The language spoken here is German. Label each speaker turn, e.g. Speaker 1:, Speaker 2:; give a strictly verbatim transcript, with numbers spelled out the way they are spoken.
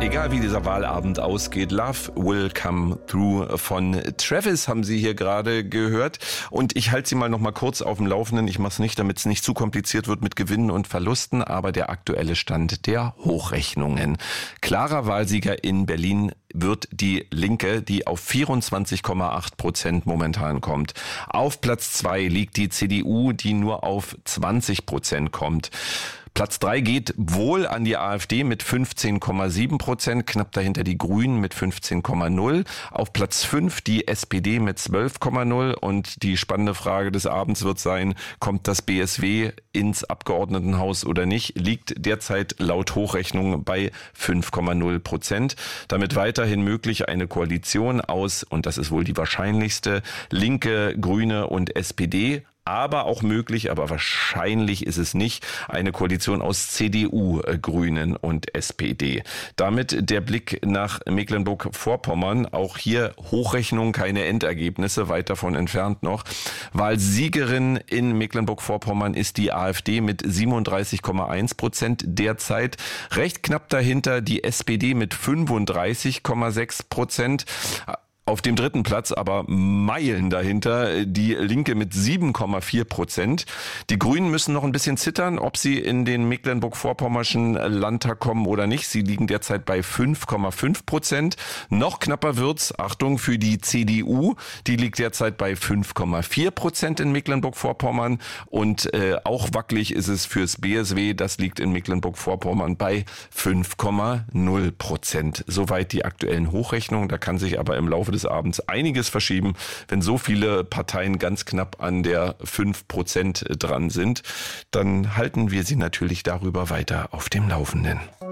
Speaker 1: Egal wie dieser Wahlabend ausgeht, Love Will Come Through von Travis haben Sie hier gerade gehört. Und ich halte Sie mal noch mal kurz auf dem Laufenden. Ich mache es nicht, damit es nicht zu kompliziert wird mit Gewinnen und Verlusten, aber der aktuelle Stand der Hochrechnungen. Klarer Wahlsieger in Berlin wird die Linke, die auf vierundzwanzig Komma acht Prozent momentan kommt. Auf Platz zwei liegt die C D U, die nur auf zwanzig Prozent kommt. Platz drei geht wohl an die AfD mit fünfzehn Komma sieben Prozent, knapp dahinter die Grünen mit fünfzehn Komma null. Auf Platz fünf die S P D mit zwölf Komma null und die spannende Frage des Abends wird sein, kommt das B S W ins Abgeordnetenhaus oder nicht, liegt derzeit laut Hochrechnung bei fünf Komma null Prozent. Damit weiterhin möglich eine Koalition aus, und das ist wohl die wahrscheinlichste, Linke, Grüne und S P D. Aber auch möglich, aber wahrscheinlich ist es nicht, eine Koalition aus C D U, Grünen und S P D. Damit der Blick nach Mecklenburg-Vorpommern. Auch hier Hochrechnung, keine Endergebnisse, weit davon entfernt noch. Wahlsiegerin in Mecklenburg-Vorpommern ist die AfD mit siebenunddreißig Komma eins Prozent derzeit. Recht knapp dahinter die S P D mit fünfunddreißig Komma sechs Prozent. Auf dem dritten Platz, aber Meilen dahinter, die Linke mit sieben Komma vier Prozent. Die Grünen müssen noch ein bisschen zittern, ob sie in den Mecklenburg-Vorpommerschen Landtag kommen oder nicht. Sie liegen derzeit bei fünf Komma fünf Prozent. Noch knapper wird's, Achtung, für die C D U. Die liegt derzeit bei fünf Komma vier Prozent in Mecklenburg-Vorpommern. Und äh, auch wackelig ist es fürs B S W. Das liegt in Mecklenburg-Vorpommern bei fünf Komma null Prozent. Soweit die aktuellen Hochrechnungen. Da kann sich aber im Laufe des Abends einiges verschieben, wenn so viele Parteien ganz knapp an der fünf Prozent dran sind. Dann halten wir Sie natürlich darüber weiter auf dem Laufenden.